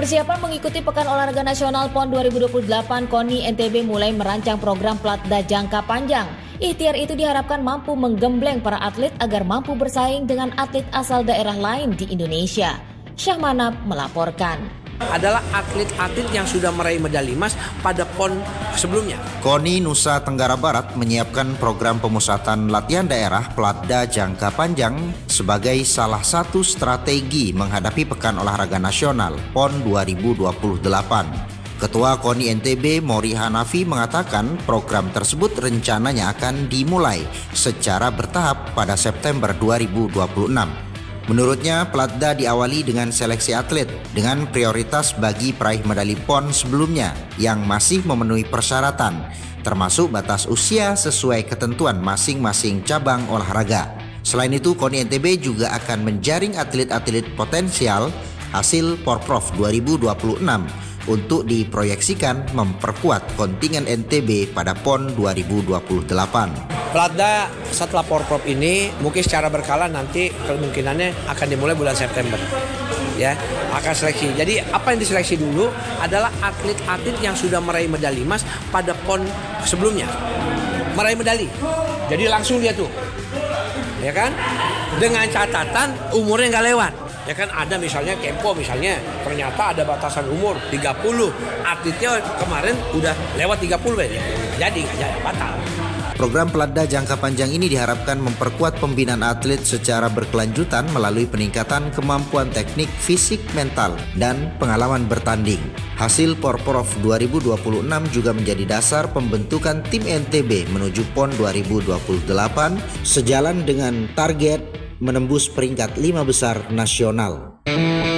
Persiapan mengikuti Pekan Olahraga Nasional PON 2028, KONI NTB mulai merancang program Platda jangka panjang. Ikhtiar itu diharapkan mampu menggembleng para atlet agar mampu bersaing dengan atlet asal daerah lain di Indonesia. Syahmanab melaporkan. Adalah atlet-atlet yang sudah meraih medali emas pada PON sebelumnya. KONI Nusa Tenggara Barat menyiapkan program pemusatan latihan daerah Platda jangka panjang sebagai salah satu strategi menghadapi Pekan Olahraga Nasional PON 2028. Ketua KONI NTB Mori Hanafi mengatakan program tersebut rencananya akan dimulai secara bertahap pada September 2026. Menurutnya, Platda diawali dengan seleksi atlet dengan prioritas bagi peraih medali PON sebelumnya yang masih memenuhi persyaratan, termasuk batas usia sesuai ketentuan masing-masing cabang olahraga. Selain itu, KONI NTB juga akan menjaring atlet-atlet potensial hasil Porprov 2026 untuk diproyeksikan memperkuat kontingen NTB pada PON 2028. Platda setelah Porprov ini mungkin secara berkala nanti kemungkinannya akan dimulai bulan September. Ya, akan seleksi. Jadi apa yang diseleksi dulu adalah atlet-atlet yang sudah meraih medali emas pada PON sebelumnya. Meraih medali. Jadi langsung dia tuh. Ya kan? Dengan catatan umurnya nggak lewat. Ya kan ada misalnya Kempo misalnya ternyata ada batasan umur 30. Atletnya kemarin udah lewat 30 ya. Jadi batal. Program Platda jangka panjang ini diharapkan memperkuat pembinaan atlet secara berkelanjutan melalui peningkatan kemampuan teknik, fisik, mental, dan pengalaman bertanding. Hasil Porprov 2026 juga menjadi dasar pembentukan tim NTB menuju PON 2028 sejalan dengan target menembus peringkat 5 besar nasional.